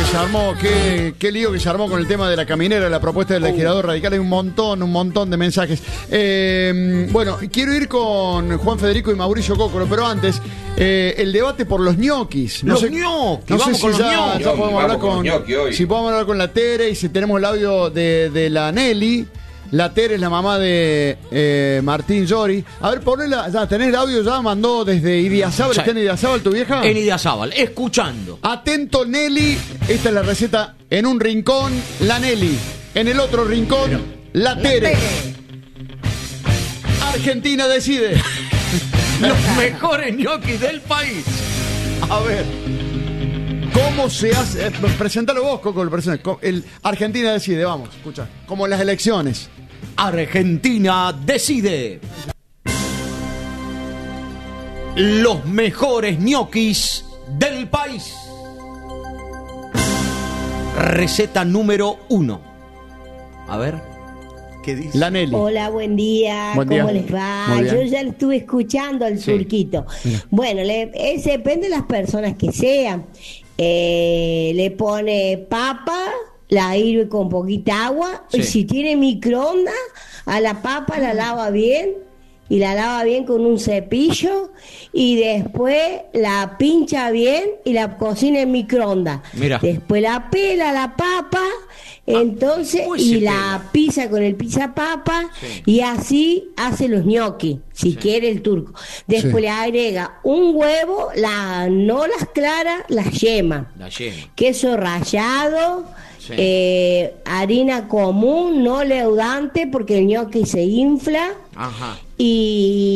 se armó, qué lío que se armó con el tema de la caminera, la propuesta del legislador radical. Hay un montón de mensajes. Bueno, quiero ir con Juan Federico y Mauricio Cocoro, pero antes, el debate por los ñoquis. Vamos con los ñoquis. Ya podemos hablar con si podemos hablar con la Tere y si tenemos el audio de la Nelly. La Tere es la mamá de Martín Llori. A ver, ponela, ya tenés el audio, ya mandó desde Idiazábal. Sí. ¿Está en Idiazábal tu vieja? En Idiazábal, escuchando. Atento, Nelly. Esta es la receta. En un rincón, la Nelly. En el otro rincón, la Tere. Argentina decide. Los mejores ñoquis del país. A ver. ¿Cómo se hace? Presentalo vos, Coco. El Argentina decide, vamos, escucha. Como en las elecciones. Argentina decide. Los mejores ñoquis del país. Receta número 1. A ver, ¿qué dice? La Nelly. Hola, buen día. Buen día. ¿Cómo les va? Muy bien. Yo ya lo estuve escuchando al turquito. Bueno, depende de las personas que sean. Le pone papa, la hirve con poquita agua. Sí. Y si tiene microondas, a la papa la lava bien. Y la lava bien con un cepillo. Y después la pincha bien y la cocina en microondas. Mira. Después la pela la papa. Entonces, ¿cómo y se la pela? pisa con el pizapapa. Sí. Y así hace los ñoquis, si quiere el turco. Después Sí. le agrega un huevo, no las claras, las yemas. La yema. Queso rallado, Sí. harina común, no leudante, porque el ñoqui se infla. Ajá. Y